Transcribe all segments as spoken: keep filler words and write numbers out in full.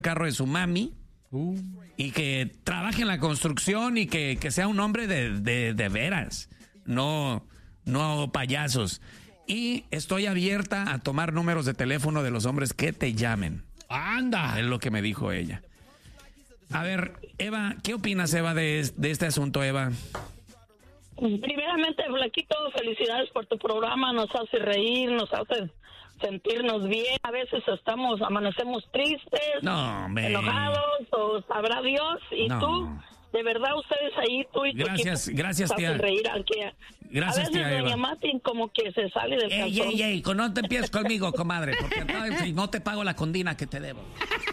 carro de su mami uh. y que trabaje en la construcción y que, que sea un hombre de, de, de veras, no, no payasos. Y estoy abierta a tomar números de teléfono de los hombres que te llamen. ¡Anda! Es lo que me dijo ella. A ver, Eva, ¿qué opinas, Eva, de, de este asunto, Eva? Primeramente, Flaquito, felicidades por tu programa. Nos hace reír, nos hace sentirnos bien. A veces estamos, amanecemos tristes, no, enojados, o sabrá Dios. Y no. tú, de verdad, ustedes ahí, tú y tu gracias, equipo, gracias, nos tía. hacen reír. Aunque gracias, a veces tía doña Eva. Martín como que se sale del ey, calzón. Ey, ey, no te empieces conmigo, comadre, porque no, no te pago la condina que te debo.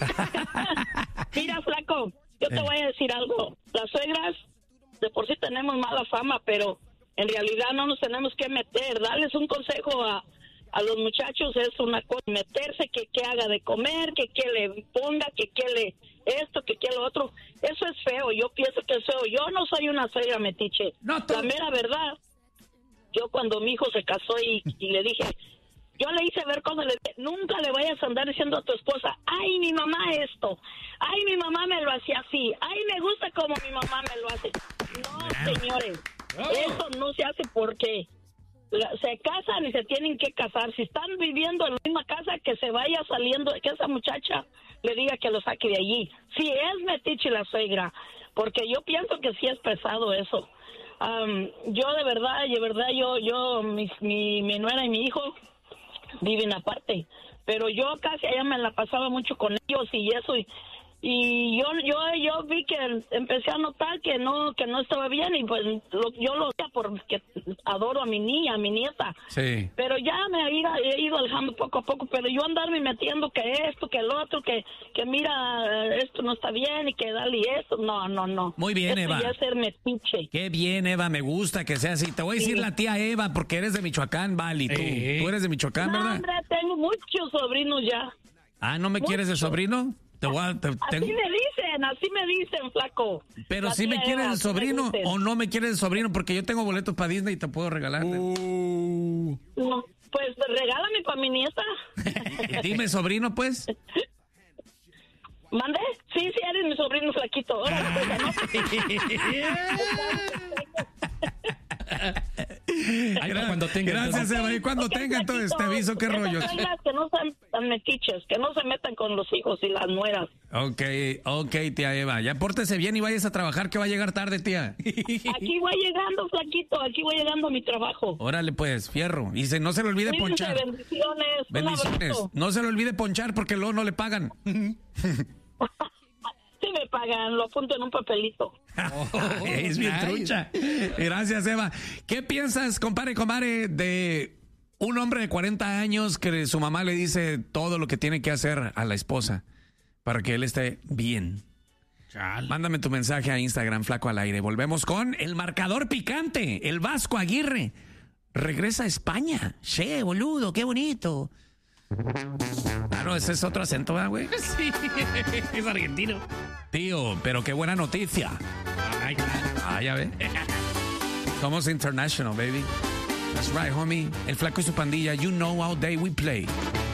Mira, Flaco, yo te eh. voy a decir algo. Las suegras, de por sí tenemos mala fama, pero en realidad no nos tenemos que meter. Darles un consejo a, a los muchachos es una cosa, meterse, que qué haga de comer, que qué le ponga, que qué le esto, que qué lo otro. Eso es feo, yo pienso que es feo. Yo no soy una suegra metiche. No, tú... La mera verdad, yo cuando mi hijo se casó y, y le dije, yo le hice ver cosas, le dije, nunca le vayas a andar diciendo a tu esposa, ay, mi mamá esto, ay, mi mamá me lo hacía así, ay, me gusta como mi mamá me lo hace. No, señores, oh. eso no se hace porque la, se casan y se tienen que casar. Si están viviendo en la misma casa, que se vaya saliendo, que esa muchacha le diga que lo saque de allí. Si es metiche la suegra, porque yo pienso que sí es pesado eso. Um, yo de verdad, de verdad, yo, yo, mi, mi, mi nuera y mi hijo viven aparte, pero yo casi allá me la pasaba mucho con ellos y eso, y, y yo yo yo vi que empecé a notar que no que no estaba bien, y pues lo, yo lo hacía porque adoro a mi niña, a mi nieta, sí. pero ya me he ido, he ido alejando poco a poco, pero yo andarme metiendo que esto, que el otro, que, que mira, esto no está bien y que dale esto, no, no, no. Muy bien, esto Eva. Ya es ser metiche. Qué bien, Eva, me gusta que sea así. Te voy a decir sí. la tía Eva, porque eres de Michoacán, Vali, tú. Eh. Tú eres de Michoacán, no, ¿verdad? Hombre, tengo muchos sobrinos ya. Ah, ¿no me Mucho. quieres de sobrino? Te voy a, te, así tengo... me dicen, así me dicen, Flaco. Pero si sí me quieres de sobrino o no me quieres de sobrino, porque yo tengo boletos para Disney y te puedo regalar. Uh. No, pues regálame para mi nieta. Dime, sobrino, pues. ¿Mande? Sí, sí, eres mi sobrino, Flaquito. Ahora, pues, ¿no? Ay, cuando tenga, gracias, Eva. Y cuando okay, tenga, entonces te aviso qué rollo. Que no sean tan metiches, que no se metan con los hijos y las nueras. Ok, ok, tía Eva. Ya pórtese bien y vayas a trabajar, que va a llegar tarde, tía. Aquí voy llegando, Flaquito. Aquí voy llegando a mi trabajo. Órale, pues, fierro. Y se, no se le olvide Cuídense, ponchar. Bendiciones. Bendiciones. No se le olvide ponchar porque luego no le pagan. Sí me pagan, lo apunto en un papelito. Oh, es bien trucha. Gracias, Eva. ¿Qué piensas, compadre, comadre, de un hombre de cuarenta años que su mamá le dice todo lo que tiene que hacer a la esposa para que él esté bien? Chale. Mándame tu mensaje a Instagram, Flaco al Aire. Volvemos con el marcador picante, el Vasco Aguirre. Regresa a España. Che, boludo, qué bonito. Ah, no, ese es otro acento, ¿verdad, güey? Sí, es argentino. Tío, pero qué buena noticia. Ay, claro. Ah, ya ve. Somos international, baby. That's right, homie. El Flaco y su pandilla. You know how day we play.